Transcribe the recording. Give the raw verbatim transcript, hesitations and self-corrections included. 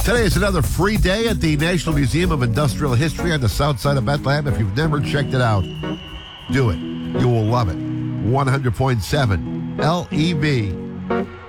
Today is another free day at the National Museum of Industrial History on the south side of Bethlehem. If you've never checked it out, do it. You will love it. one hundred point seven L E V.